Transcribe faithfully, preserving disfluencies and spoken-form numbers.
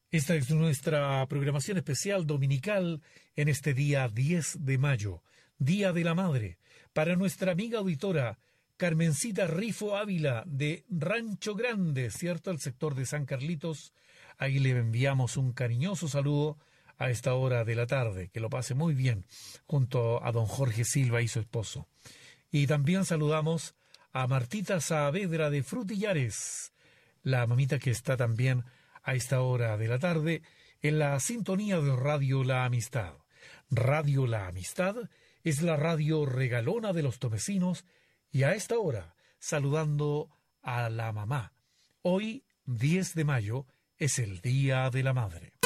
Esta es nuestra programación especial dominical en este día diez de mayo, Día de la Madre, para nuestra amiga auditora Carmencita Rifo Ávila de Rancho Grande, ¿cierto? El sector de San Carlitos. Ahí le enviamos un cariñoso saludo a esta hora de la tarde. Que lo pase muy bien junto a don Jorge Silva y su esposo. Y también saludamos a Martita Saavedra de Frutillares, la mamita que está también a esta hora de la tarde en la sintonía de Radio La Amistad. Radio La Amistad es la radio regalona de los tomecinos y a esta hora saludando a la mamá. Hoy, diez de mayo, es el Día de la Madre.